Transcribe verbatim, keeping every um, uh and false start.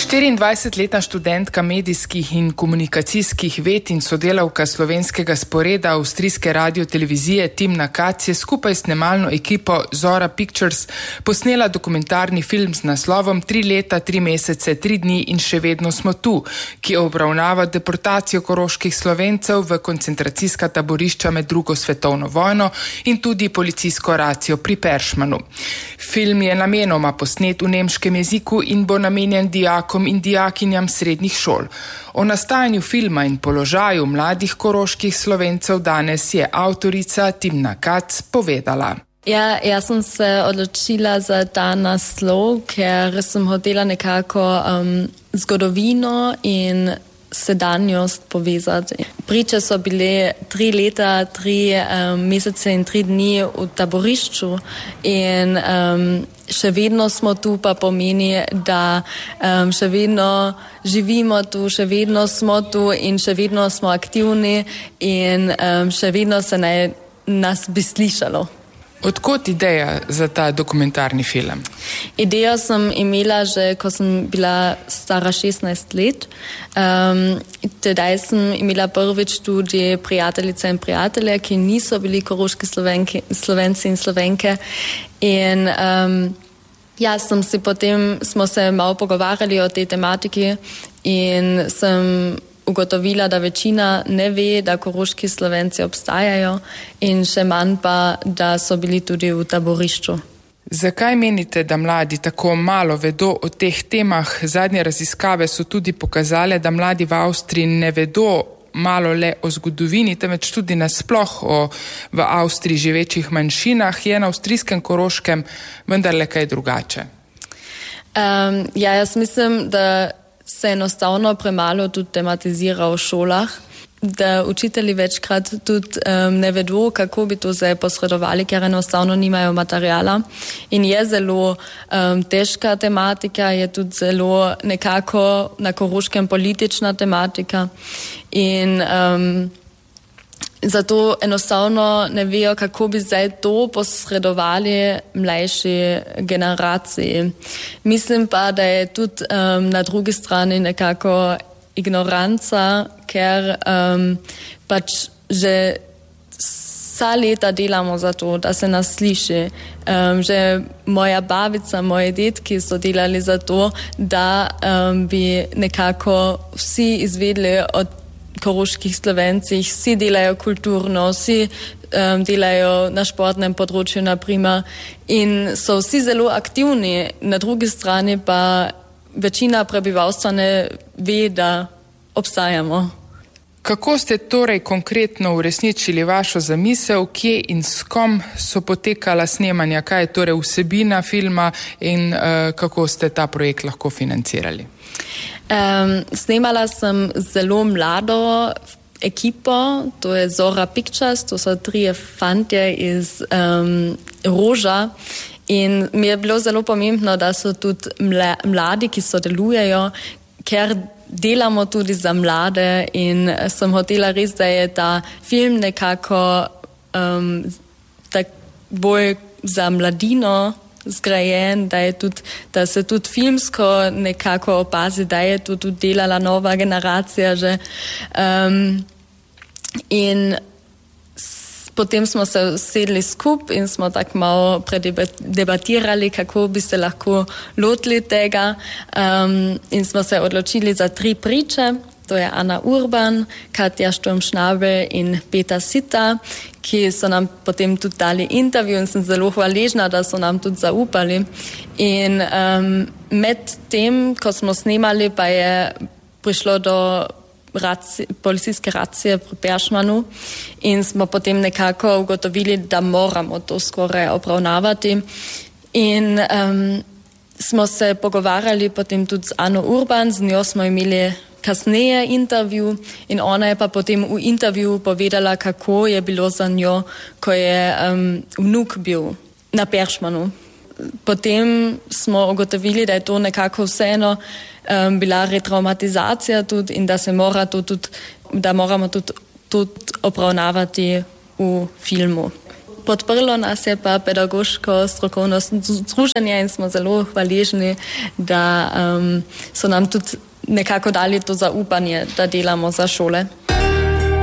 štiriindvajsetletna študentka medijskih in komunikacijskih ved in sodelavka slovenskega sporeda avstrijske radiotelevizije Timna Kac je skupaj s snemalno ekipo Zora Pictures posnela dokumentarni film z naslovom Tri leta, tri mesece, tri dni in še vedno smo tu, ki obravnava deportacijo koroških Slovencev v koncentracijska taborišča med drugo svetovno vojno in tudi policijsko racijo pri Peršmanu. Film je namenoma posnet v nemškem jeziku in bo namenjen dijakom in dijakinjam srednjih šol. O nastajanju filma in položaju mladih koroških Slovencev danes je avtorica Timna Kac povedala. Ja, jaz sem se odločila za ta naslov, ker sem hotela nekako um, zgodovino in sedanjost povezati. Priče so bile tri leta, tri um, mesece in tri dni v taborišču in um, še vedno smo tu, pa pomeni, da um, še vedno živimo tu, še vedno smo tu in še vedno smo aktivni in um, še vedno se ne, nas bi slišalo. Odkot ideja za ta dokumentarni film? Idejo sem imela že, ko sem bila stara šestnajst let. Um, tedaj sem imela prvič tudi prijateljice in prijatelje, ki niso bili koroški Slovenki, Slovenci in Slovenke. In um, ja, sem si potem, smo se malo pogovarjali o tej tematiki in sem ugotovila, da večina ne ve, da koroški Slovenci obstajajo in še manj pa, da so bili tudi v taborišču. Zakaj menite, da mladi tako malo vedo o teh temah? Zadnje raziskave so tudi pokazale, da mladi v Avstriji ne vedo malo le o zgodovini, temveč tudi nasploh o v Avstriji živečih manjšinah. Je na avstrijskem Koroškem vendarle kaj drugače? Um, ja, jaz mislim, da se enostavno premalo tudi tematizira v šolah, da učitelji večkrat tudi um, ne vedo, kako bi to zdaj posredovali, ker enostavno nimajo materijala. In je zelo um, težka tematika, je tudi zelo nekako na Koroškem politična tematika. In um, zato enostavno ne vejo, kako bi zdaj to posredovali mlajši generaciji. Mislim pa, da je tudi um, na drugi strani nekako ignoranca, ker um, pač že vsa leta delamo za to, da se nas sliši. Um, že moja babica, moji detki so delali za to, da um, bi nekako vsi izvedeli od koroških Slovencih, vsi delajo kulturno, vsi um, delajo na športnem področju, naprimer, in so vsi zelo aktivni. Na drugi strani pa večina prebivalstva ne ve, da obstajamo. Kako ste torej konkretno uresničili vašo zamisel, kje in s kom so potekala snemanja, kaj je torej vsebina filma in uh, kako ste ta projekt lahko financirali? Um, snemala sem zelo mlado ekipo, to je Zora Pictures, to so trije fantje iz um, Roža in mi je bilo zelo pomembno, da so tudi mladi, ki sodelujejo, ker delamo tudi za mlade in sem hotela res, da je ta film nekako um, tak bolj za mladino zgrajen, da, je tudi, da se tudi filmsko nekako opazi, da je to tudi delala nova generacija že. Um, in s, potem smo se sedli skupaj in smo tako malo predebatirali, kako bi se lahko lotili tega um, in smo se odločili za tri priče. To je Ana Urban, Katja Sturm-Schnabel in Peter Sita, ki so nam potem tudi dali intervju in sem zelo hvaležna, da so nam tudi zaupali. In um, med tem, ko smo snemali, pa je prišlo do raci, policijske racije pri Peršmanu in smo potem nekako ugotovili, da moramo to skoraj obravnavati. In um, smo se pogovarjali potem tudi z Ano Urban, z njo smo imeli kasneje intervju in ona je pa potem v intervju povedala, kako je bilo za njo, ko je um, vnuk bil na Peršmanu. Potem smo ugotovili, da je to nekako vseeno um, bila retraumatizacija tudi in da se mora to tudi, da moramo tudi, tudi obravnavati v filmu. podprlo nas je pa pedagoško strokovno združenje in smo zelo hvaležni, da um, so nam tudi nekako dali to zaupanje, da delamo za šole.